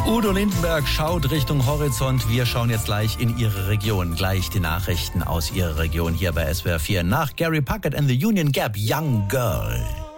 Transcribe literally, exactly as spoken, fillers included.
Udo Lindenberg schaut Richtung Horizont. Wir schauen jetzt gleich in Ihre Region. Gleich die Nachrichten aus Ihrer Region hier bei S W R vier. Nach Gary Puckett and the Union Gap, Young Girl.